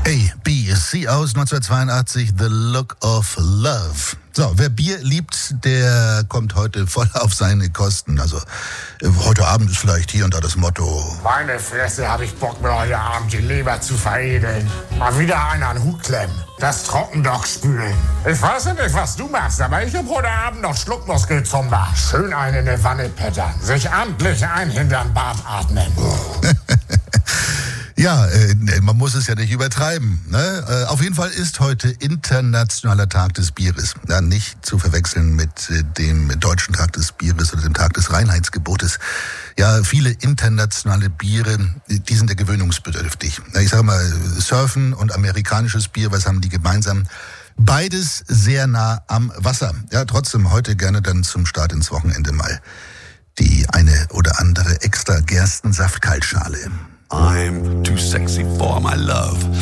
ABC aus 1982, The Look of Love. So, wer Bier liebt, der kommt heute voll auf seine Kosten. Also, heute Abend ist vielleicht hier und da das Motto: Meine Fresse, hab ich Bock, mir heute Abend die Leber zu veredeln. Mal wieder einer an den Hut klemmen. Das Trockendock spülen. Ich weiß ja nicht, was du machst, aber ich hab heute Abend noch Schluckmuskelzumba. Schön eine in der Wanne pettern. Sich amtlich ein hintern Bart atmen. Ja, man muss es ja nicht übertreiben. Ne? Auf jeden Fall ist heute Internationaler Tag des Bieres. Ja, nicht zu verwechseln mit dem Deutschen Tag des Bieres oder dem Tag des Reinheitsgebotes. Ja, viele internationale Biere, die sind ja gewöhnungsbedürftig. Ich sage mal, Surfen und amerikanisches Bier, was haben die gemeinsam? Beides sehr nah am Wasser. Ja, trotzdem heute gerne dann zum Start ins Wochenende mal die eine oder andere extra Gerstensaft-Kaltschale. I'm too sexy for my love.